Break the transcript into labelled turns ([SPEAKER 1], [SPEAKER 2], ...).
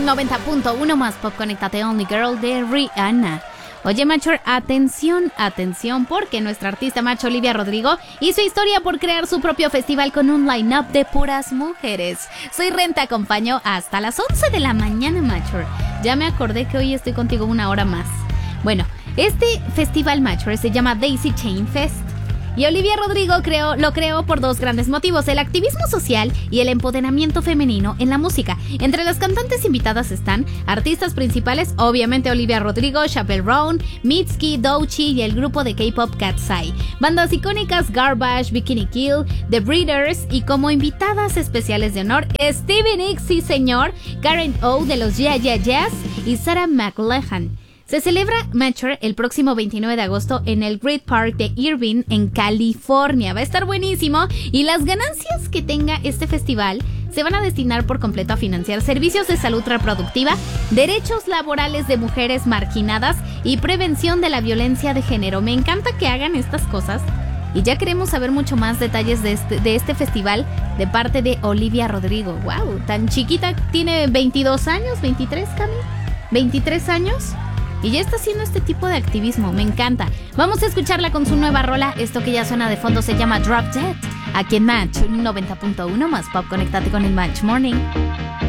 [SPEAKER 1] 90.1 más pop, conéctate, Only Girl de Rihanna. Oye, Macho, atención, porque nuestra artista macho Olivia Rodrigo hizo historia por crear su propio festival con un line-up de puras mujeres. Soy Ren, te acompaño hasta las 11 de la mañana, Macho. Ya me acordé que hoy estoy contigo una hora más. Bueno, este festival, Macho, se llama Daisy Chain Fest. Y Olivia Rodrigo lo creó por dos grandes motivos: el activismo social y el empoderamiento femenino en la música. Entre las cantantes invitadas están artistas principales, obviamente Olivia Rodrigo, Chappell Roan, Mitski, Doechii y el grupo de K-pop Cat's Eye. Bandas icónicas Garbage, Bikini Kill, The Breeders, y como invitadas especiales de honor, Stevie Nicks, sí señor, Karen O de los Yeah Yeah Yeahs y Sarah McLachlan. Se celebra Mature el próximo 29 de agosto en el Great Park de Irvine, en California. Va a estar buenísimo y las ganancias que tenga este festival se van a destinar por completo a financiar servicios de salud reproductiva, derechos laborales de mujeres marginadas y prevención de la violencia de género. Me encanta que hagan estas cosas y ya queremos saber mucho más detalles de este festival de parte de Olivia Rodrigo. ¡Wow! Tan chiquita, tiene 22 años, 23, Cami, 23 años. Y ya está haciendo este tipo de activismo, me encanta. Vamos a escucharla con su nueva rola. Esto que ya suena de fondo se llama Drop Dead. Aquí en Match 90.1 más pop, conéctate con el Match Morning.